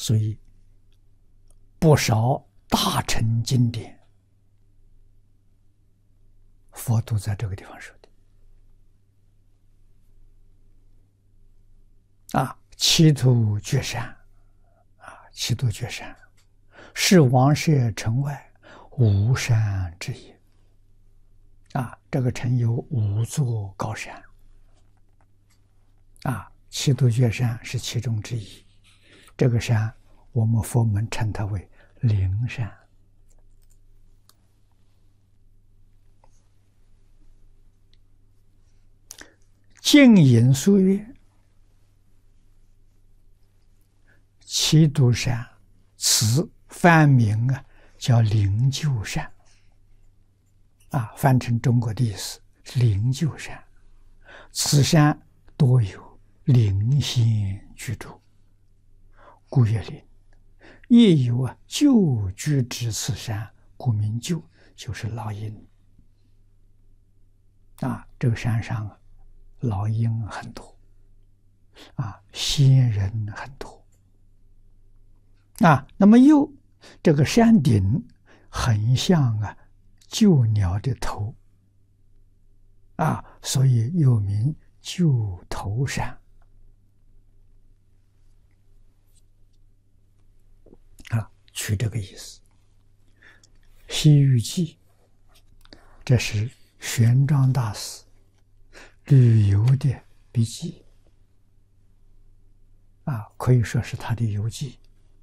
所以不少大乘经典，佛都在这个地方说的。七度绝山，七度绝山是王舍城外无山之一。这个城有5座高山。七度绝山是其中之一。这个山我们佛门称它为灵山。净隐书曰：七度山，此梵名叫灵鹫山。翻成中国的意思是灵鹫山。此山多有灵仙居住，故曰灵。亦有鹫居之此山，故名鹫，就是老鹰。这个山上老鹰很多，仙人很多。那么这个山顶很像鹫鸟的头，所以又名鹫头山。取这个意思。西域记，这是玄奘大师旅游的笔记，可以说是他的游记。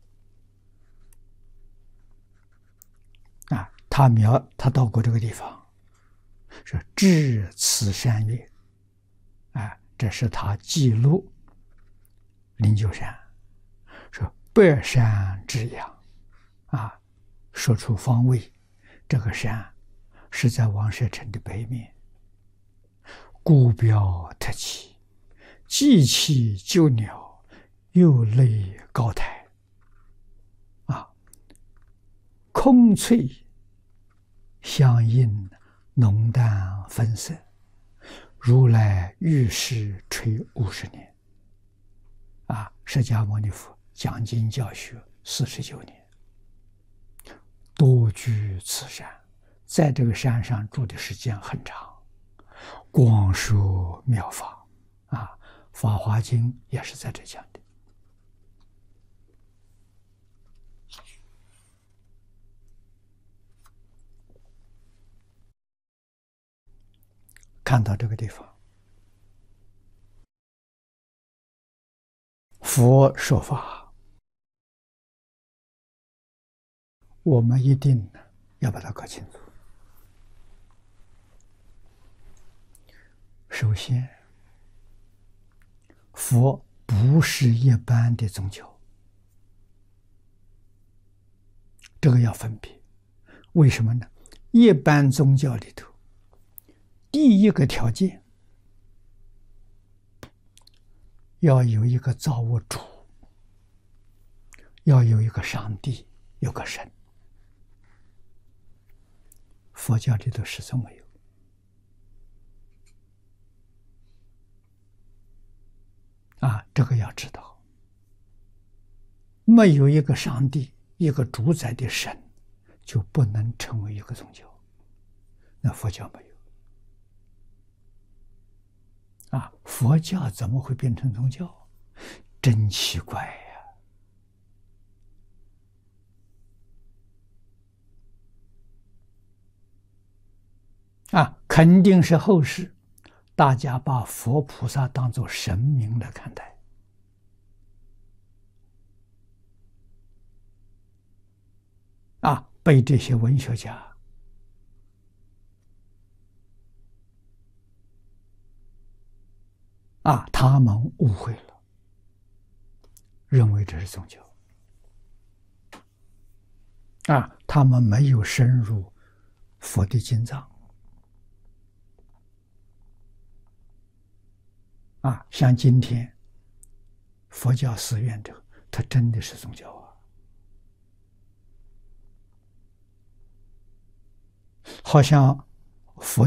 他到过这个地方，说至此山岳，这是他记录灵鹫山，说北山之阳，说出方位，这个山是在王舍城的北面，孤标特起，既起鹫鸟，又类高台，空翠相映，浓淡分色，如来遇世垂50年。释迦牟尼佛讲经教学49年，多居此山，在这个山上住的时间很长，广说妙法。法华经也是在这讲的。看到这个地方，佛说法，我们一定要把它搞清楚。首先，佛不是一般的宗教，这个要分别。为什么呢？一般宗教里头，第一个条件要有一个造物主，要有一个上帝，有个神。佛教里头始终没有。这个要知道，没有一个上帝，一个主宰的神，就不能成为一个宗教。那佛教没有。佛教怎么会变成宗教？真奇怪呀！肯定是后世大家把佛菩萨当作神明来看待。被这些文学家他们误会了，认为这是宗教。他们没有深入佛的经藏。像今天佛教寺院这个，它真的是宗教好像佛